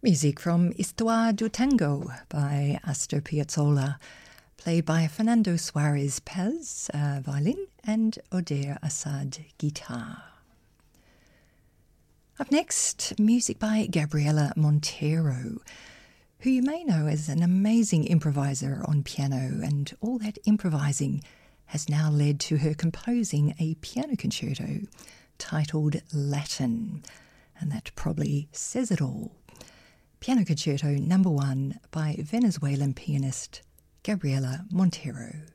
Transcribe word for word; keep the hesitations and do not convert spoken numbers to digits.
Music from Histoire do Tango by Astor Piazzolla, played by Fernando Suarez Paz, uh, violin, and Oder Assad, guitar. Up next, music by Gabriela Montero, who you may know as an amazing improviser on piano, and all that improvising has now led to her composing a piano concerto titled Latin, and that probably says it all. Piano Concerto Number One by Venezuelan pianist Gabriela Montero.